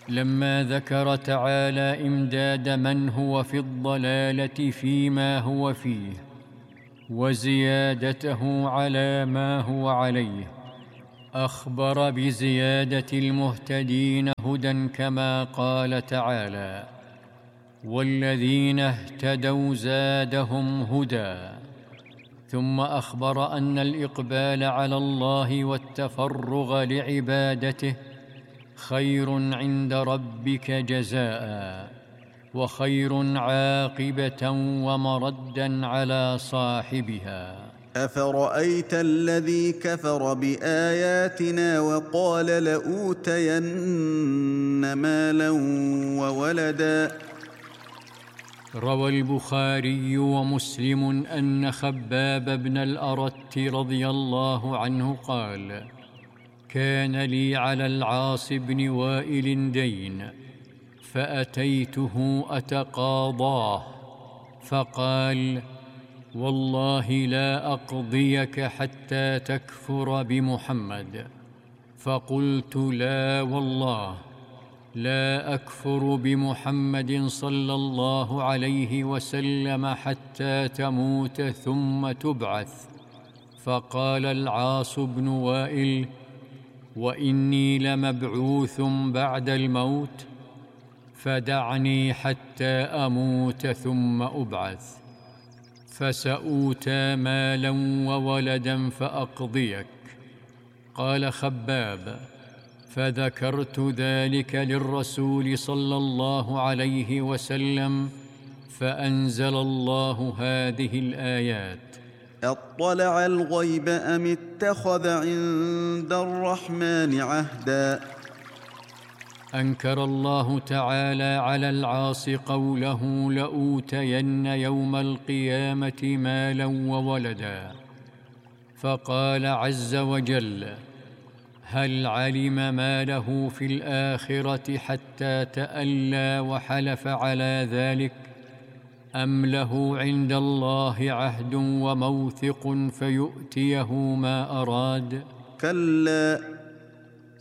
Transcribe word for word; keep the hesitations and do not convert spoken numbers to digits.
لما ذكر تعالى إمداد من هو في الضلالة فيما هو فيه وزيادته على ما هو عليه، أخبر بزيادة المهتدين هدى كما قال تعالى: والذين اهتدوا زادهم هدى. ثم أخبر أن الإقبال على الله والتفرغ لعبادته خير عند ربك جزاء، وخير عاقبة ومردا على صاحبها. أفرأيت الذي كفر بآياتنا وقال لأوتين مالا وولدا؟ روى البخاري ومسلم أن خباب بن الأرت رضي الله عنه قال: كان لي على العاص بن وائل دين، فأتيته أتقاضاه، فقال: والله لا أقضيك حتى تكفر بمحمد. فقلت: لا والله، لا أكفر بمحمد صلى الله عليه وسلم حتى تموت ثم تبعث. فقال العاص بن وائل: وإني لمبعوث بعد الموت، فدعني حتى أموت ثم أبعث، فسأوتى مالا وولدا فأقضيك. قال خباب: فذكرت ذلك للرسول صلى الله عليه وسلم، فأنزل الله هذه الآيات: أطلع الغيب أم اتخذ عند الرحمن عهدا؟ أنكر الله تعالى على العاص قوله: لأوتين يوم القيامة مالا وولدا، فقال عز وجل: هل علم ما له في الآخرة حتى تألى وحلف على ذلك، أم له عند الله عهد وموثق فيؤتيه ما أراد؟ كلا